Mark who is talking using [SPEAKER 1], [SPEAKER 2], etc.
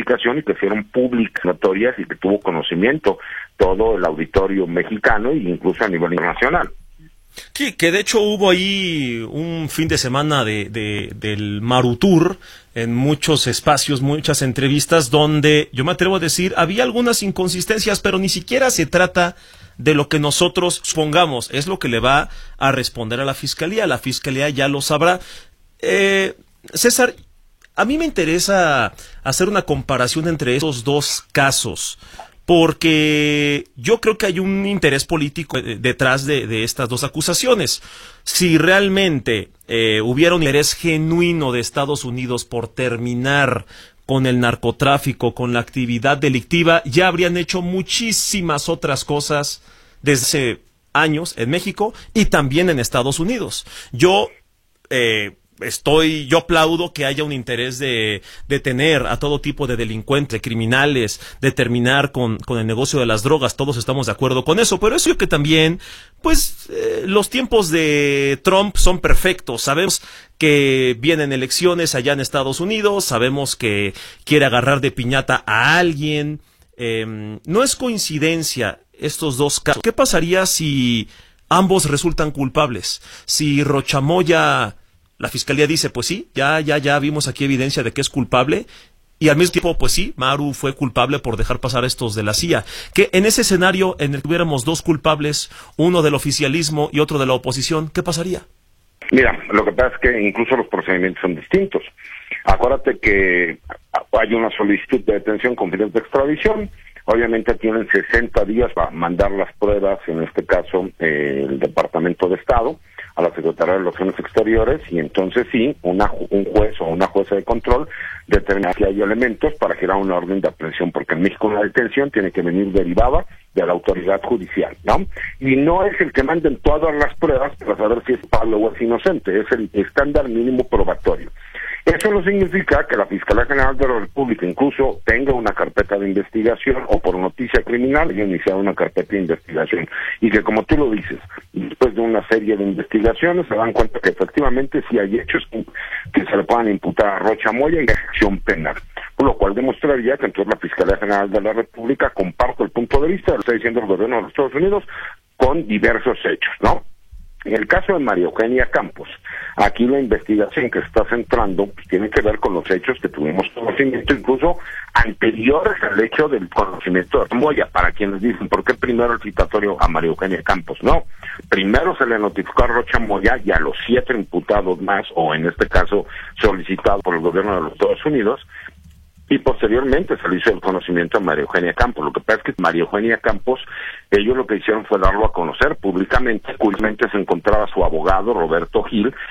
[SPEAKER 1] investigación y que fueron públicas, notorias y que tuvo conocimiento todo el auditorio mexicano e incluso a nivel internacional.
[SPEAKER 2] Sí, que de hecho hubo ahí un fin de semana del Marutur en muchos espacios, muchas entrevistas, donde yo me atrevo a decir, había algunas inconsistencias, pero ni siquiera se trata de lo que nosotros supongamos, es lo que le va a responder a la Fiscalía ya lo sabrá. César, a mí me interesa hacer una comparación entre esos dos casos, porque yo creo que hay un interés político detrás de estas dos acusaciones. Si realmente hubiera un interés genuino de Estados Unidos por terminar con el narcotráfico, con la actividad delictiva, ya habrían hecho muchísimas otras cosas desde hace años en México y también en Estados Unidos. Yo aplaudo que haya un interés de detener a todo tipo de delincuentes, criminales, de terminar con el negocio de las drogas, todos estamos de acuerdo con eso, pero eso que también, los tiempos de Trump son perfectos, sabemos que vienen elecciones allá en Estados Unidos, sabemos que quiere agarrar de piñata a alguien, no es coincidencia estos dos casos. ¿Qué pasaría si ambos resultan culpables? Si Rochamoya, la Fiscalía dice, pues sí, ya vimos aquí evidencia de que es culpable, y al mismo tiempo, pues sí, Maru fue culpable por dejar pasar estos de la CIA. Que en ese escenario en el que tuviéramos dos culpables, uno del oficialismo y otro de la oposición, ¿qué pasaría?
[SPEAKER 1] Mira, lo que pasa es que incluso los procedimientos son distintos. Acuérdate que hay una solicitud de detención con fines de extradición. Obviamente tienen 60 días para mandar las pruebas, en este caso el Departamento de Estado, a la Secretaría de Relaciones Exteriores, y entonces sí, un juez o una jueza de control determina si hay elementos para girar una orden de aprehensión, porque en México una detención tiene que venir derivada de la autoridad judicial, ¿no? Y no es el que manden todas las pruebas para saber si es culpable o es inocente, es el estándar mínimo probatorio. Eso no significa que la Fiscalía General de la República incluso tenga una carpeta de investigación o por noticia criminal haya iniciado una carpeta de investigación y que, como tú lo dices, después de una serie de investigaciones se dan cuenta que efectivamente sí hay hechos que se le puedan imputar a Rochamoya y acción penal, por lo cual demostraría que entonces la Fiscalía General de la República comparte el punto de vista, lo está diciendo el gobierno de los Estados Unidos, con diversos hechos, ¿no? En el caso de María Eugenia Campos, aquí la investigación que se está centrando tiene que ver con los hechos que tuvimos conocimiento, incluso anteriores al hecho del conocimiento de Moya, para quienes dicen, ¿por qué primero el citatorio a María Eugenia Campos? No, primero se le notificó a Rocha Moya y a los 7 imputados más, o en este caso solicitado por el gobierno de los Estados Unidos, y posteriormente se le hizo el conocimiento a María Eugenia Campos. Lo que pasa es que María Eugenia Campos, ellos lo que hicieron fue darlo a conocer públicamente. Curiosamente se encontraba su abogado, Roberto Gil,